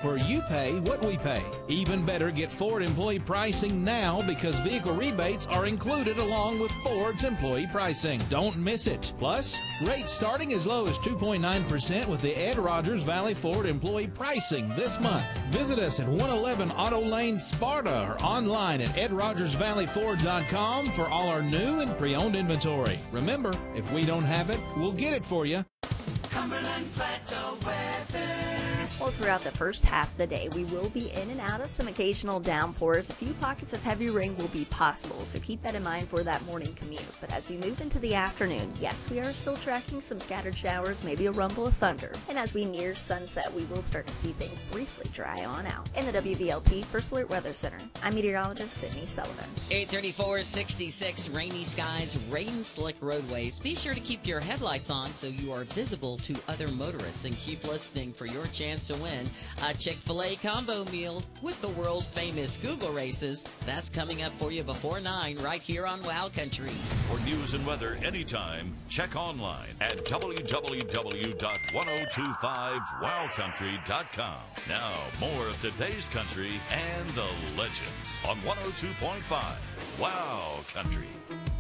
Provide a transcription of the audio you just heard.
where you pay what we pay. Even better, get Ford employee pricing now because vehicle rebates are included along with Ford's employee pricing. Don't miss it. Plus, rates starting as low as 2.9% with the Ed Rogers Valley Ford employee pricing this month. Visit us at 111 Auto Lane, Sparta, or online at edrogersvalleyford.com for all our new and pre-owned inventory. Remember, if we don't have it, we'll get it for you. Cumberland Plateau weather. Well, throughout the first half of the day, we will be in and out of some occasional downpours. A few pockets of heavy rain will be possible, so keep that in mind for that morning commute. But as we move into the afternoon, yes, we are still tracking some scattered showers, maybe a rumble of thunder. And as we near sunset, we will start to see things briefly dry on out. In the WVLT First Alert Weather Center, I'm meteorologist Sydney Sullivan. 834-66, rainy skies, rain slick roadways. Be sure to keep your headlights on so you are visible to other motorists, and keep listening for your chance to win a Chick-fil-A combo meal with the world-famous Google races. That's coming up for you before 9 right here on Wow Country. For news and weather anytime, check online at www.1025wowcountry.com. Now, more of today's country and the legends on 102.5 Wow Country.